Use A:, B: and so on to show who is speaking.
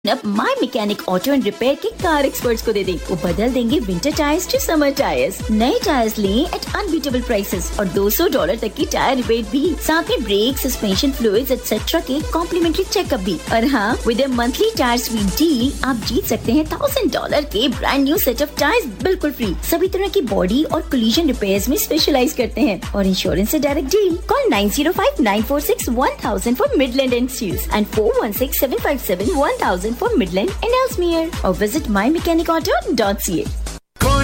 A: अब माई mechanic auto and repair के car experts को दे दें। वो बदल देंगे winter tyres to summer tyres. नए टायर्स लें एट अनबीटेबल प्राइसेस और $200 तक की टायर रिबेट भी। साथ में ब्रेक, सस्पेंशन फ्लूइड्स एक्सेट्रा के कॉम्प्लीमेंट्री चेकअप भी। और हाँ, with monthly tyre sweet deal आप जीत सकते हैं $1000 के brand new set of tyres बिल्कुल फ्री। सभी तरह की बॉडी और कोलिजन रिपेयर्स में स्पेशलाइज करते हैं और इंश्योरेंस से direct deal. Call 9059461000 for Midland and seals and 4167571000 for Midland and Ellesmere, or visit mymechanic.auto.ca.